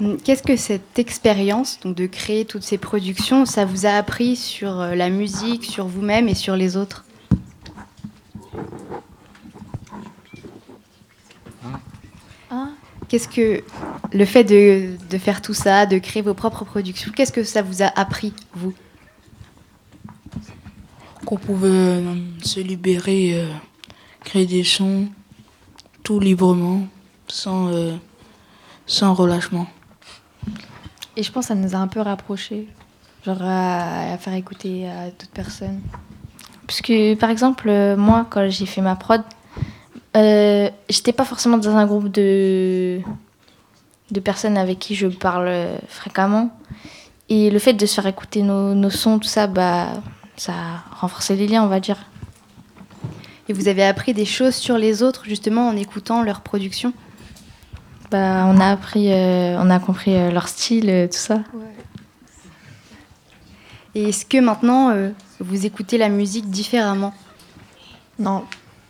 Qu'est-ce que cette expérience, donc de créer toutes ces productions, ça vous a appris sur la musique, sur vous-même et sur les autres? Qu'est-ce que le fait de faire tout ça, de créer vos propres productions, qu'est-ce que ça vous a appris, vous? Qu'on pouvait se libérer, créer des sons tout librement, sans relâchement. Et je pense que ça nous a un peu rapprochés, genre à faire écouter à d'autres personnes. Parce que, par exemple, moi, quand j'ai fait ma prod, j'étais pas forcément dans un groupe de personnes avec qui je parle fréquemment. Et le fait de se faire écouter nos sons, tout ça, ça a renforcé les liens, on va dire. Et vous avez appris des choses sur les autres, justement, en écoutant leurs productions? On a compris leur style, tout ça. Ouais. Et est-ce que maintenant, vous écoutez la musique différemment? Non.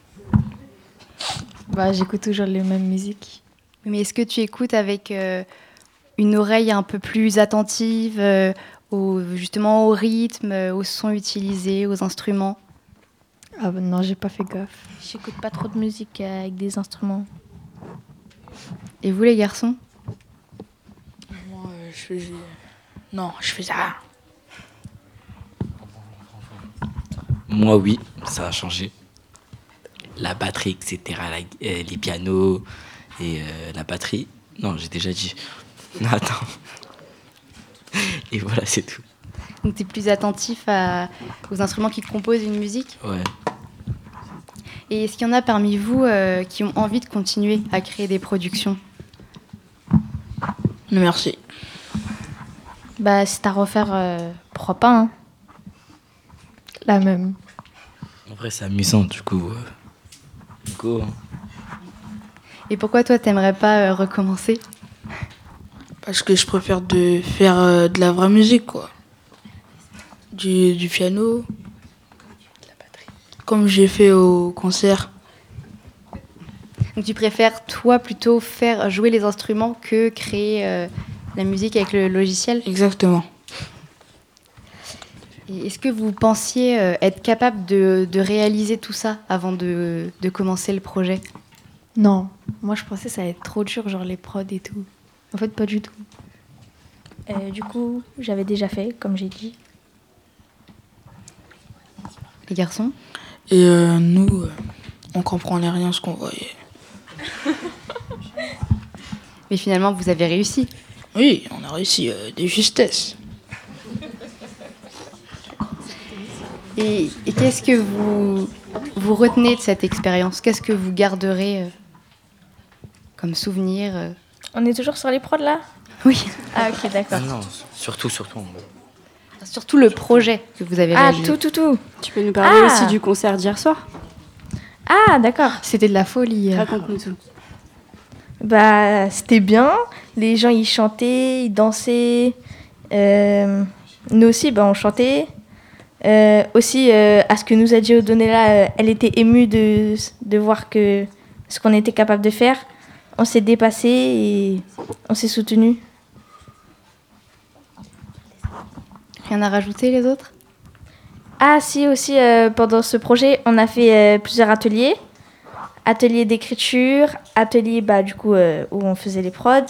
J'écoute toujours les mêmes musiques. Mais est-ce que tu écoutes avec une oreille un peu plus attentive justement au rythme, aux sons utilisés, aux instruments? Ah non, j'ai pas fait gaffe. J'écoute pas trop de musique avec des instruments. Et vous, les garçons? Moi, je faisais ça. Moi, oui, ça a changé. La batterie, etc., les pianos et la batterie. Non, j'ai déjà dit. Attends. Et voilà, c'est tout. Donc, tu es plus attentif aux instruments qui composent une musique? Ouais. Et est-ce qu'il y en a parmi vous qui ont envie de continuer à créer des productions? Merci. Si t'as à refaire, pourquoi pas, hein. La même. En vrai, c'est amusant, du coup. Go. Hein. Et pourquoi toi, t'aimerais pas recommencer? Parce que je préfère de faire de la vraie musique, quoi. Du piano. De la batterie. Comme j'ai fait au concert. Donc tu préfères, toi, plutôt faire jouer les instruments que créer la musique avec le logiciel? Exactement. Et est-ce que vous pensiez être capable de réaliser tout ça avant de commencer le projet? Non. Moi, je pensais que ça allait être trop dur, genre les prods et tout. En fait, pas du tout. Du coup, j'avais déjà fait, comme j'ai dit. Les garçons? Et nous, on comprenait rien ce qu'on voyait. Mais finalement, vous avez réussi. Oui, on a réussi de justesse. Et qu'est-ce que vous retenez de cette expérience? Qu'est-ce que vous garderez comme souvenir? On est toujours sur les prods, là? Oui. Ah, ok, d'accord. Non, surtout. Surtout le projet que vous avez réalisé. Ah, tout. Tu peux nous parler aussi du concert d'hier soir? Ah, d'accord. C'était de la folie. Raconte-nous tout. C'était bien. Les gens, ils chantaient, ils dansaient. Nous aussi, on chantait. Aussi, à ce que nous a dit Odonella, elle était émue de voir ce qu'on était capable de faire. On s'est dépassé et on s'est soutenus. Rien à rajouter, les autres? Ah si, aussi, pendant ce projet, on a fait plusieurs ateliers. Atelier d'écriture, atelier du coup, où on faisait les prods.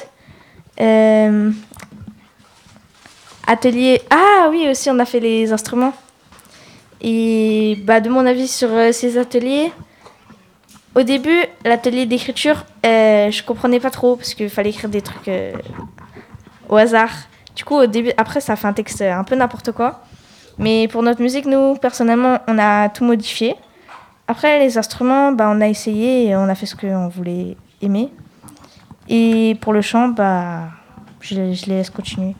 Atelier... Ah oui, aussi, on a fait les instruments. Et de mon avis sur ces ateliers, au début, l'atelier d'écriture, je comprenais pas trop parce qu'il fallait écrire des trucs au hasard. Du coup, au début, après, ça fait un texte un peu n'importe quoi. Mais pour notre musique, nous, personnellement, on a tout modifié. Après, les instruments, on a essayé et on a fait ce qu'on voulait aimer. Et pour le chant, je les laisse continuer.